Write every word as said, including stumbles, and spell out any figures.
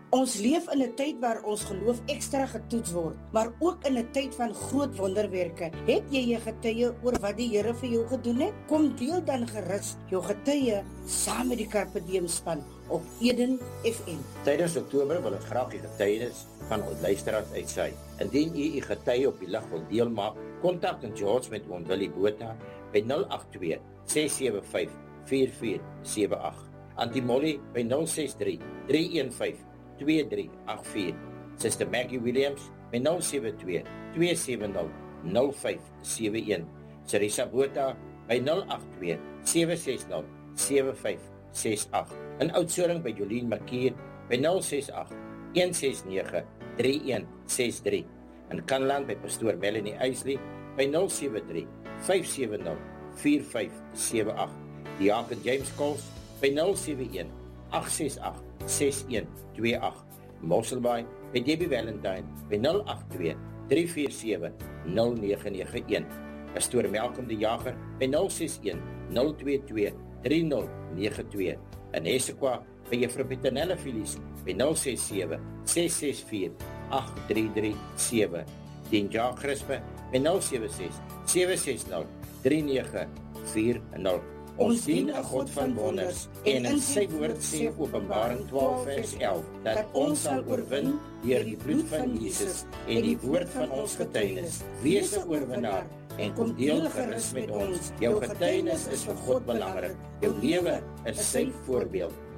Ons leef in 'n tyd waar ons geloof ekstra getoets word, maar ook in 'n tyd van groot wonderwerke. Het jy jou getuie oor wat die Here vir jou gedoen het? Kom deel dan gerus jou getuie saam met die Carpe Diem span op Eden F M. Tydens Oktober wil ek graag die getuienis van ons luisteraars uitsaai. Indien u u getuie op die lig wil deelmaak, kontak en George met oom Willie Botha by nul agt twee, ses sewe vyf, vier vier sewe agt. Auntie Molly by nul ses drie, drie een vyf, twee drie agt vier. Sister Maggie Williams by nul sewe twee, twee sewe nul, nul vyf sewe een. Sarissa Botha by nul agt twee, sewe ses nul, sewe vyf ses agt. In Oudtshoorn by Jolien Makier by nul ses agt, een ses nege, drie een ses drie. In Kanland by Pastoor Melanie Eisley by nul sewe drie, vyf sewe nul, vier vyf sewe agt. Diaken James Coles by nul sewe een, agt ses agt, ses een twee agt. Mosselbaai by Debbie Valentine by nul agt twee, drie vier sewe, nul nege nege een. Pastoor Malcolm die Jager by nul ses een, nul twee twee, drie nul nege twee. In Hessequa by Juffrou Petronella Filies by nul ses sewe, ses ses vier, agt drie drie sewe. Dien Jacques Crispe by nul sewe ses, sewe ses nul, drie nege vier nul. Ons dien 'n God van wonders en in sy woord sê Openbaring twaalf vers elf dat ons sal oorwin deur die bloed van Jesus en die woord van ons getuienis. Wees 'n oorwinnaar en kom deel gerus met ons. Jou getuienis is vir God belangrik. Jou lewe is sy voorbeeld.